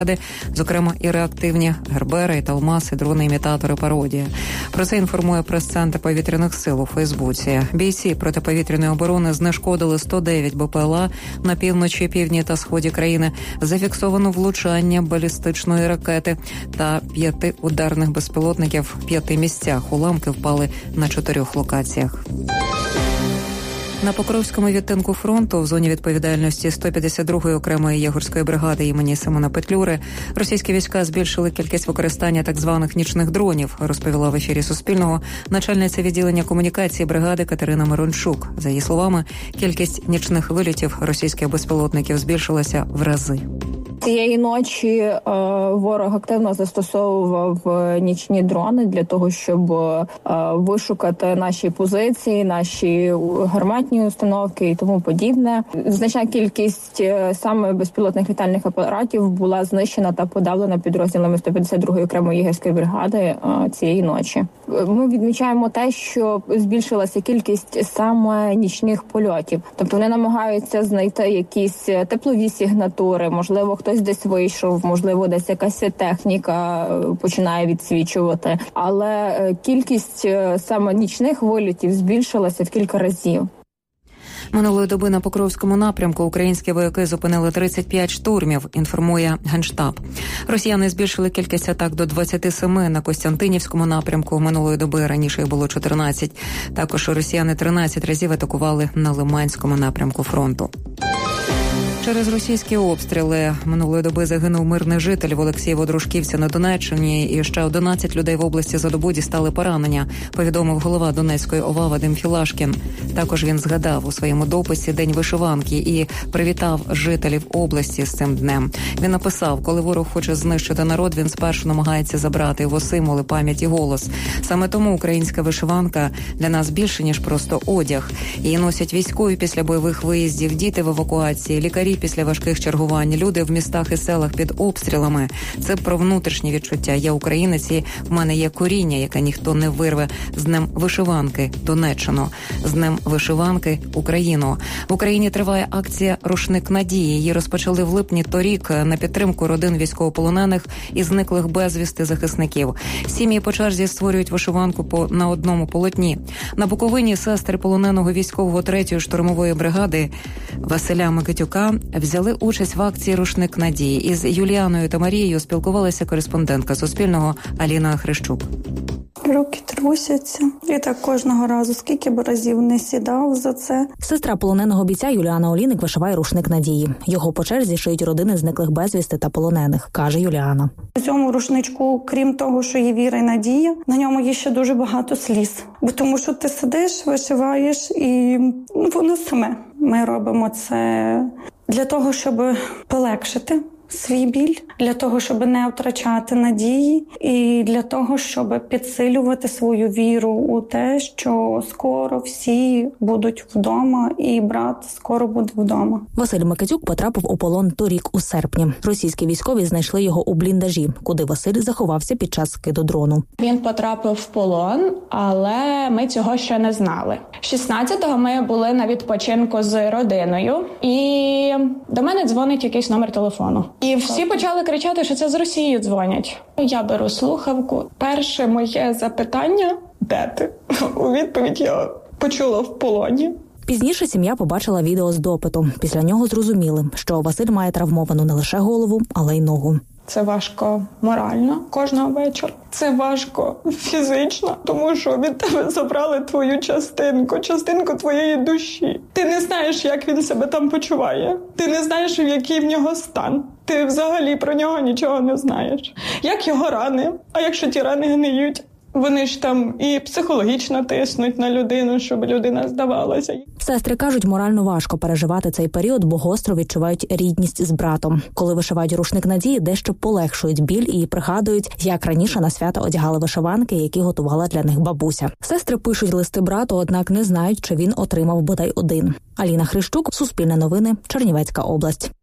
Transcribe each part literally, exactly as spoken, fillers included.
зокрема і реактивні гербери, талмаси, дрони-імітатори, пародія. Про це інформує прес-центр повітряних сил у Фейсбуці. Бійці протиповітряної оборони знешкодили сто дев'ять БПЛА на півночі, півдні та сході країни. Зафіксовано влучання балістичної ракети та п'яти ударних безпілотників в п'яти місцях. Уламки впали на чотирьох локаціях. На Покровському відтинку фронту в зоні відповідальності сто п'ятдесят другої окремої єгорської бригади імені Симона Петлюри російські війська збільшили кількість використання так званих нічних дронів, розповіла в ефірі Суспільного начальниця відділення комунікації бригади Катерина Мирончук. За її словами, кількість нічних вилітів російських безпілотників збільшилася в рази. Цієї ночі е, ворог активно застосовував нічні дрони для того, щоб е, вишукати наші позиції, наші гарматні установки і тому подібне. Значна кількість е, саме безпілотних літальних апаратів була знищена та подавлена підрозділами сто п'ятдесят другої окремої єгерської бригади е, цієї ночі. Ми відмічаємо те, що збільшилася кількість саме нічних польотів. Тобто вони намагаються знайти якісь теплові сигнатури, можливо, хтось Хтось десь вийшов, можливо, десь якась техніка починає відсвічувати. Але кількість саме нічних вильотів збільшилася в кілька разів. Минулої доби на Покровському напрямку українські вояки зупинили тридцять п'ять штурмів, інформує Генштаб. Росіяни збільшили кількість атак до двадцяти семи на Костянтинівському напрямку. Минулої доби раніше їх було чотирнадцять. Також росіяни тринадцять разів атакували на Лиманському напрямку фронту. Через російські обстріли минулої доби загинув мирний житель в Олексієво-Дружківці на Донеччині, і ще одинадцять людей в області за добу дістали поранення, повідомив голова Донецької ОВА Вадим Філашкін. Також він згадав у своєму дописі День вишиванки і привітав жителів області з цим днем. Він написав, коли ворог хоче знищити народ, він спершу намагається забрати його символи, пам'ять і голос. Саме тому українська вишиванка для нас більше, ніж просто одяг. Її носять військові після бойових виїздів, діти в евакуації, лікарі після важких чергувань, люди в містах і селах під обстрілами. Це про внутрішні відчуття. Я українець, і в мене є коріння, яке ніхто не вирве. З Днем вишиванки Донеччину. З Днем вишиванки Україну. В Україні триває акція «Рушник надії». Її розпочали в липні торік на підтримку родин військовополонених і зниклих безвісти захисників. Сім'ї по черзі створюють вишиванку по на одному полотні. На Буковині сестри полоненого військового третьої штурмової бригади Василя Микитюка взяли участь в акції «Рушник надії». Із Юліаною та Марією спілкувалася кореспондентка Суспільного Аліна Хрищук. Руки трусяться. І так кожного разу, скільки б разів не сідав за це. Сестра полоненого бійця Юліана Олійник вишиває рушник надії. Його по черзі шиють родини зниклих безвісти та полонених, каже Юліана. У цьому рушничку, крім того, що є віра і надія, на ньому є ще дуже багато сліз. Бо тому що ти сидиш, вишиваєш і ну, воно саме. Ми робимо це для того, щоб полегшити свій біль, для того, щоб не втрачати надії і для того, щоб підсилювати свою віру у те, що скоро всі будуть вдома і брат скоро буде вдома. Василь Микитюк потрапив у полон торік у серпні. Російські військові знайшли його у бліндажі, куди Василь заховався під час скиду дрону. Він потрапив в полон, але ми цього ще не знали. шістнадцятого ми були на відпочинку з родиною, і до мене дзвонить якийсь номер телефону. І всі почали кричати, що це з Росії дзвонять. Я беру слухавку. Перше моє запитання – де ти? У відповідь я почула в полоні. Пізніше сім'я побачила відео з допиту. Після нього зрозуміли, що Василь має травмовану не лише голову, але й ногу. Це важко морально кожного вечора. Це важко фізично, тому що від тебе забрали твою частинку, частинку твоєї душі. Ти не знаєш, як він себе там почуває. Ти не знаєш, який в нього стан. Ти взагалі про нього нічого не знаєш. Як його рани, а якщо ті рани гниють, вони ж там і психологічно тиснуть на людину, щоб людина здавалася. Сестри кажуть, морально важко переживати цей період, бо гостро відчувають рідність з братом. Коли вишивають рушник надії, дещо полегшують біль і пригадують, як раніше на свято одягали вишиванки, які готувала для них бабуся. Сестри пишуть листи брату, однак не знають, чи він отримав бодай один. Аліна Хрищук, Суспільне новини, Чернівецька область.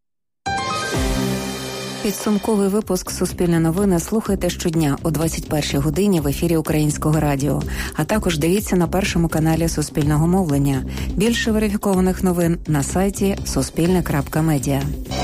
Підсумковий випуск «Суспільне новини» слухайте щодня о двадцять першій годині в ефірі Українського радіо. А також дивіться на першому каналі Суспільного мовлення. Більше верифікованих новин на сайті суспільне крапка медіа.